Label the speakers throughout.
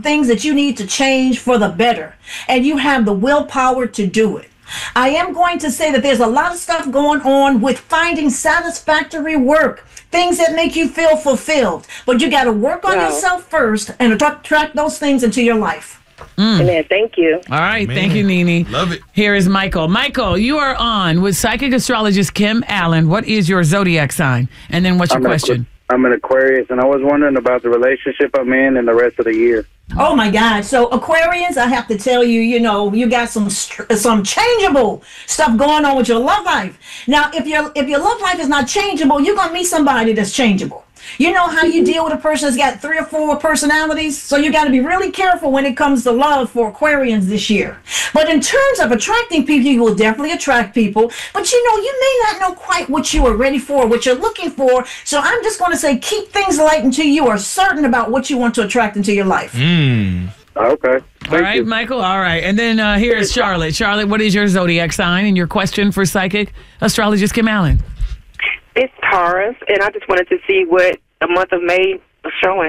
Speaker 1: things that you need to change for the better, and you have the willpower to do it. I am going to say that there's a lot of stuff going on with finding satisfactory work, things that make you feel fulfilled. But you got to work on yourself first and attract those things into your life.
Speaker 2: Amen. Thank you.
Speaker 3: All right. Thank you, Nene.
Speaker 4: Love it.
Speaker 3: Here is Michael. Michael, you are on with psychic astrologist Kim Allen. What is your zodiac sign? And then what's your question?
Speaker 5: I'm an Aquarius, and I was wondering about the relationship I'm in and the rest of the year.
Speaker 1: Oh my God! So Aquarians, I have to tell you, you got some changeable stuff going on with your love life. Now, if your love life is not changeable, you're gonna meet somebody that's changeable. You know how you deal with a person that's got 3 or 4 personalities? So you got to be really careful when it comes to love for Aquarians this year. But in terms of attracting people, you will definitely attract people. But you may not know quite what you are ready for, what you're looking for. So I'm just going to say keep things light until you are certain about what you want to attract into your life.
Speaker 5: Okay.
Speaker 3: All right, Michael. All right. And then here's Charlotte. Charlotte, what is your zodiac sign and your question for psychic astrologist Kim Allen?
Speaker 2: It's Taurus, and I just wanted to see what the month of May was showing.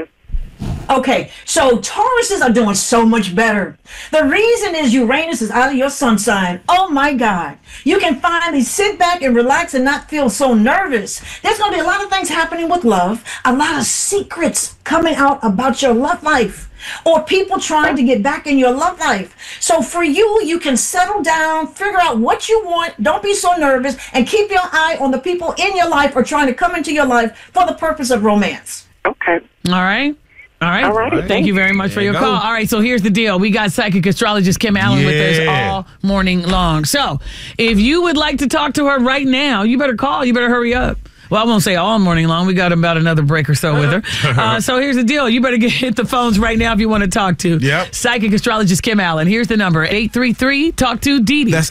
Speaker 1: Okay, so Tauruses are doing so much better. The reason is Uranus is out of your sun sign. Oh my God. You can finally sit back and relax and not feel so nervous. There's going to be a lot of things happening with love, a lot of secrets coming out about your love life, or people trying to get back in your love life. So for you, you can settle down, figure out what you want, don't be so nervous, and keep your eye on the people in your life or trying to come into your life for the purpose of romance.
Speaker 2: Okay.
Speaker 3: All right. All right. Thank you very much for your call. All right, so here's the deal. We got psychic astrologist Kim Allen with us all morning long. So if you would like to talk to her right now, you better call. You better hurry up. Well, I won't say all morning long. We got about another break or so with her. So here's the deal. You better hit the phones right now if you want to talk to psychic astrologist Kim Allen. Here's the number, 833-TALK-TO-DEDE.
Speaker 4: That's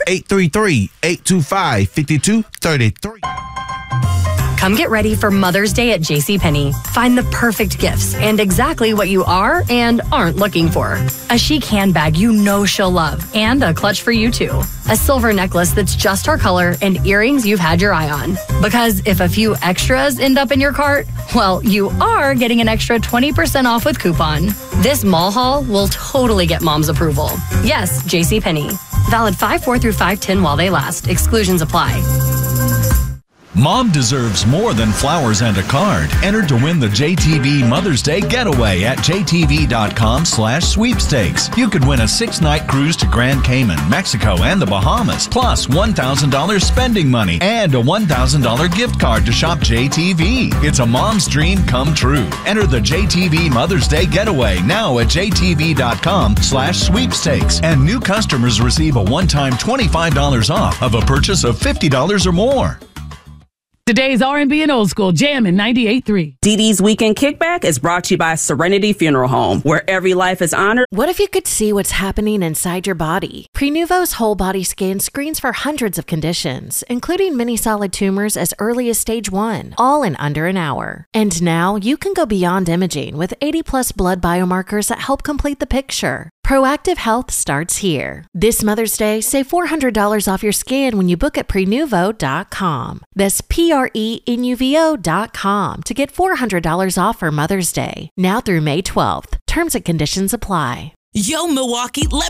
Speaker 4: 833-825-5233.
Speaker 6: Come get ready for Mother's Day at JCPenney. Find the perfect gifts and exactly what you are and aren't looking for. A chic handbag you know she'll love and a clutch for you too. A silver necklace that's just her color and earrings you've had your eye on. Because if a few extras end up in your cart, well, you are getting an extra 20% off with coupon. This mall haul will totally get mom's approval. Yes, JCPenney. Valid 5/4 through 5/10 while they last. Exclusions apply.
Speaker 7: Mom deserves more than flowers and a card. Enter to win the JTV Mother's Day Getaway at jtv.com/sweepstakes. You could win a 6-night cruise to Grand Cayman, Mexico, and the Bahamas, plus $1,000 spending money and a $1,000 gift card to shop JTV. It's a mom's dream come true. Enter the JTV Mother's Day Getaway now at jtv.com/sweepstakes. And new customers receive a one-time $25 off of a purchase of $50 or more.
Speaker 3: Today's R&B and old school jamming 98.3.
Speaker 8: DD's Weekend Kickback is brought to you by Serenity Funeral Home, where every life is honored.
Speaker 9: What if you could see what's happening inside your body? Prenuvo's whole body scan screens for hundreds of conditions, including many solid tumors as early as stage 1, all in under an hour. And now you can go beyond imaging with 80+ blood biomarkers that help complete the picture. Proactive health starts here. This Mother's Day, save $400 off your scan when you book at Prenuvo.com. That's PRENUVO.com to get $400 off for Mother's Day. Now through May 12th. Terms and conditions apply.
Speaker 10: Yo, Milwaukee, let